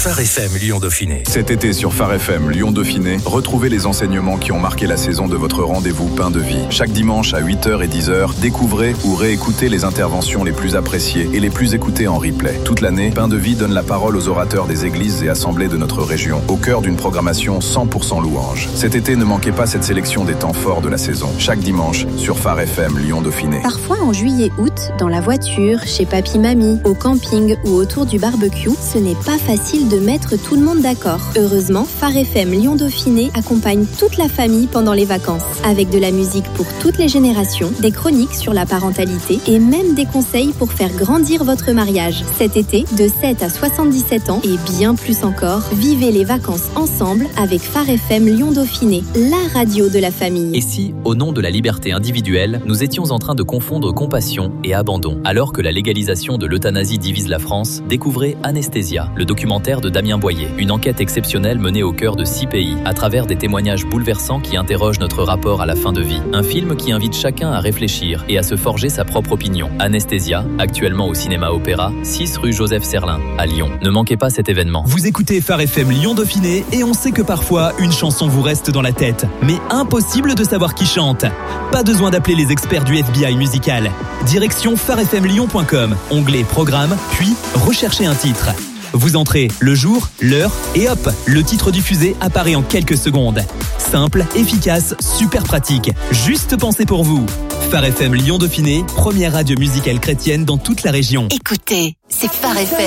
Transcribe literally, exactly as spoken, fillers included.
Phare F M Lyon Dauphiné. Cet été sur Phare F M Lyon Dauphiné, retrouvez les enseignements qui ont marqué la saison de votre rendez-vous Pain de Vie. Chaque dimanche à huit heures et dix heures, découvrez ou réécoutez les interventions les plus appréciées et les plus écoutées en replay. Toute l'année, Pain de Vie donne la parole aux orateurs des églises et assemblées de notre région, au cœur d'une programmation cent pour cent louange. Cet été, ne manquez pas cette sélection des temps forts de la saison. Chaque dimanche sur Phare F M Lyon Dauphiné. Parfois en juillet-août, dans la voiture, chez papy-mamie, au camping ou autour du barbecue, ce n'est pas facile de mettre tout le monde d'accord. Heureusement, Phare F M Lyon Dauphiné accompagne toute la famille pendant les vacances, avec de la musique pour toutes les générations, des chroniques sur la parentalité et même des conseils pour faire grandir votre mariage. Cet été, de sept à soixante-dix-sept ans et bien plus encore, vivez les vacances ensemble avec Phare F M Lyon Dauphiné, la radio de la famille. Et si, au nom de la liberté individuelle, nous étions en train de confondre compassion et abandon? Alors que la légalisation de l'euthanasie divise la France, découvrez Anesthésia, le documentaire de Damien Boyer. Une enquête exceptionnelle menée au cœur de six pays, à travers des témoignages bouleversants qui interrogent notre rapport à la fin de vie. Un film qui invite chacun à réfléchir et à se forger sa propre opinion. Anesthésia, actuellement au cinéma Opéra, six rue Joseph Serlin, à Lyon. Ne manquez pas cet événement. Vous écoutez Phare F M Lyon Dauphiné et on sait que parfois, une chanson vous reste dans la tête. Mais impossible de savoir qui chante. Pas besoin d'appeler les experts du F B I musical. Direction phare f m lyon point com, onglet Programme, puis recherchez un titre. Vous entrez le jour, l'heure et hop, le titre diffusé apparaît en quelques secondes. Simple, efficace, super pratique. Juste pensé pour vous. Phare F M Lyon Dauphiné, première radio musicale chrétienne dans toute la région. Écoutez, c'est Phare F M.